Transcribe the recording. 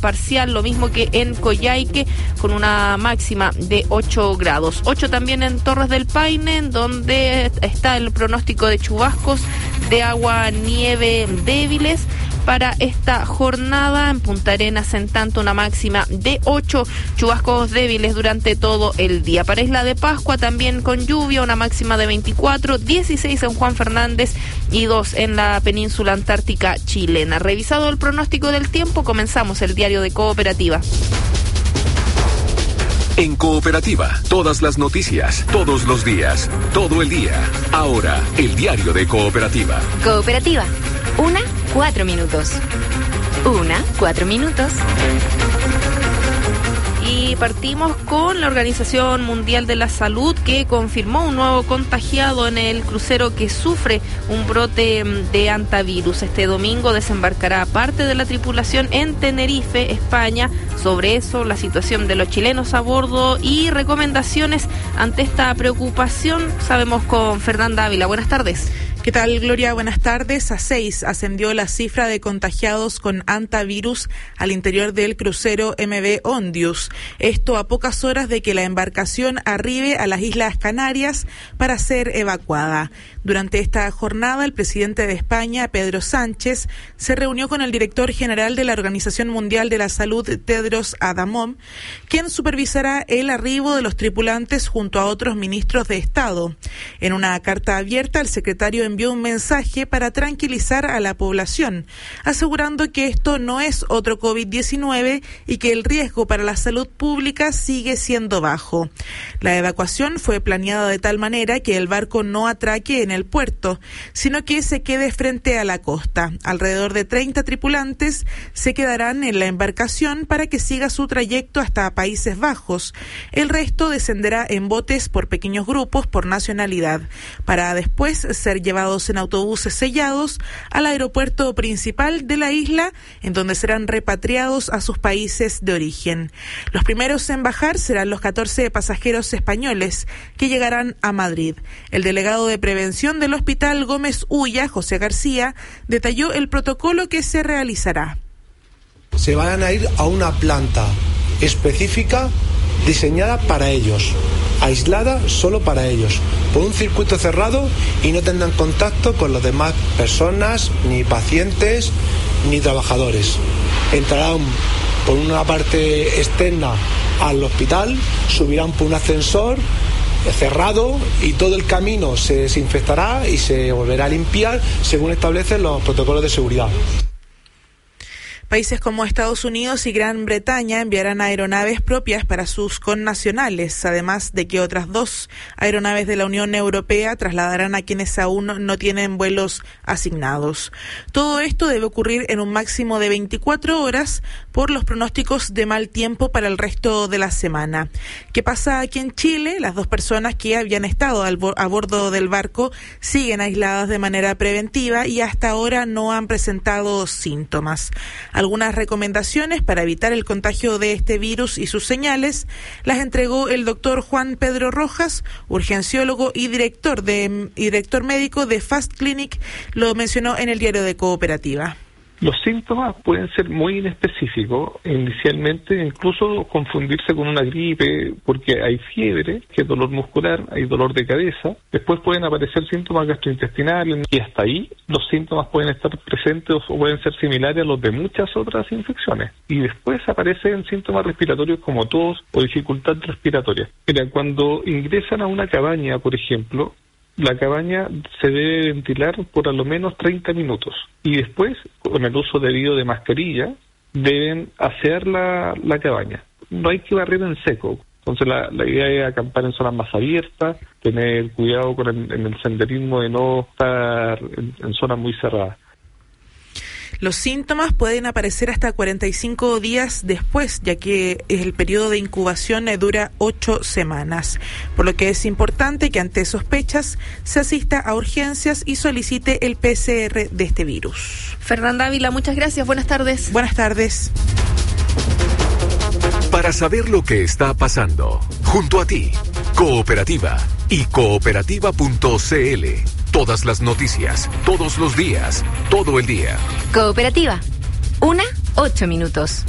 parcial, lo mismo que en Coyhaique, con una máxima de 8 grados. 8 también en Torres del Paine, donde está el pronóstico de chubascos de agua, nieve débiles para esta jornada. En Punta Arenas, en tanto, una máxima de 8, chubascos débiles durante todo el día. Para Isla de Pascua también con lluvia, una máxima de 24, 16 en Juan Fernández y 2 en la península antártica chilena. Revisado el pronóstico del tiempo, comenzamos el diario de Cooperativa. En Cooperativa, todas las noticias, todos los días, todo el día. Ahora, el diario de Cooperativa. Cooperativa, 4 minutos. 4 minutos. Y partimos con la Organización Mundial de la Salud, que confirmó un nuevo contagiado en el crucero que sufre un brote de hantavirus. Este domingo desembarcará parte de la tripulación en Tenerife, España. Sobre eso, la situación de los chilenos a bordo y recomendaciones ante esta preocupación, sabemos con Fernanda Ávila. Buenas tardes. ¿Qué tal, Gloria? Buenas tardes. A 6 ascendió la cifra de contagiados con hantavirus al interior del crucero MV Ondius. Esto a pocas horas de que la embarcación arribe a las Islas Canarias para ser evacuada. Durante esta jornada, el presidente de España, Pedro Sánchez, se reunió con el director general de la Organización Mundial de la Salud, Tedros Adhanom, quien supervisará el arribo de los tripulantes junto a otros ministros de Estado. En una carta abierta, el secretario envió un mensaje para tranquilizar a la población, asegurando que esto no es otro COVID-19 y que el riesgo para la salud pública sigue siendo bajo. La evacuación fue planeada de tal manera que el barco no atraque en el puerto, sino que se quede frente a la costa. Alrededor de 30 tripulantes se quedarán en la embarcación para que siga su trayecto hasta Países Bajos. El resto descenderá en botes por pequeños grupos por nacionalidad, para después ser llevados en autobuses sellados al aeropuerto principal de la isla, en donde serán repatriados a sus países de origen. Los primeros en bajar serán los 14 pasajeros españoles que llegarán a Madrid. El delegado de prevención del Hospital Gómez Ulla, José García, detalló el protocolo que se realizará. Se van a ir a una planta específica diseñada para ellos, aislada solo para ellos, por un circuito cerrado, y no tendrán contacto con las demás personas, ni pacientes, ni trabajadores. Entrarán por una parte externa al hospital, subirán por un ascensor cerrado y todo el camino se desinfectará y se volverá a limpiar según establecen los protocolos de seguridad. Países como Estados Unidos y Gran Bretaña enviarán aeronaves propias para sus connacionales, además de que otras 2 aeronaves de la Unión Europea trasladarán a quienes aún no tienen vuelos asignados. Todo esto debe ocurrir en un máximo de 24 horas por los pronósticos de mal tiempo para el resto de la semana. ¿Qué pasa aquí en Chile? Las 2 personas que habían estado a bordo del barco siguen aisladas de manera preventiva y hasta ahora no han presentado síntomas. Algunas recomendaciones para evitar el contagio de este virus y sus señales las entregó el doctor Juan Pedro Rojas, urgenciólogo y director médico de Fast Clinic. Lo mencionó en el diario de Cooperativa. Los síntomas pueden ser muy inespecíficos, inicialmente incluso confundirse con una gripe, porque hay fiebre, que es dolor muscular, hay dolor de cabeza, después pueden aparecer síntomas gastrointestinales y hasta ahí los síntomas pueden estar presentes o pueden ser similares a los de muchas otras infecciones. Y después aparecen síntomas respiratorios como tos o dificultad respiratoria. Mira, cuando ingresan a una cabaña, por ejemplo, la cabaña se debe ventilar por a lo menos 30 minutos y después, con el uso debido de mascarilla, deben asear la cabaña. No hay que barrer en seco. Entonces la idea es acampar en zonas más abiertas, tener cuidado en el senderismo de no estar en zonas muy cerradas. Los síntomas pueden aparecer hasta 45 días después, ya que el periodo de incubación dura 8 semanas, por lo que es importante que ante sospechas se asista a urgencias y solicite el PCR de este virus. Fernanda Ávila, muchas gracias. Buenas tardes. Buenas tardes. Para saber lo que está pasando, junto a ti, Cooperativa y cooperativa.cl. Todas las noticias, todos los días, todo el día. Cooperativa, 8 minutos.